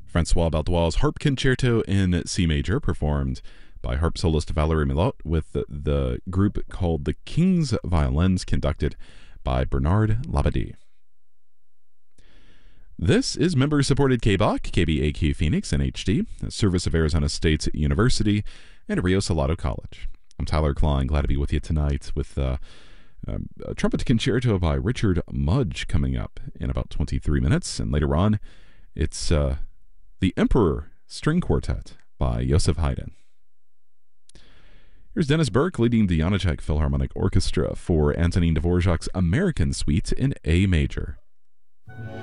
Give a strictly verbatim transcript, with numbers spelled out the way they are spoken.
Francois Baldois's Harp Concerto in C Major, performed by harp soloist Valerie Milot with the, the group called the King's Violins, conducted by Bernard Labadie. This is member-supported K B A Q, K B A Q Phoenix, N H D, a service of Arizona State University and Rio Salado College. I'm Tyler Klein, glad to be with you tonight with uh, um, a trumpet concerto by Richard Mudge coming up in about twenty-three minutes. And later on, it's uh, The Emperor String Quartet by Joseph Haydn. Here's Dennis Burke leading the Janacek Philharmonic Orchestra for Antonin Dvorak's American Suite in A major.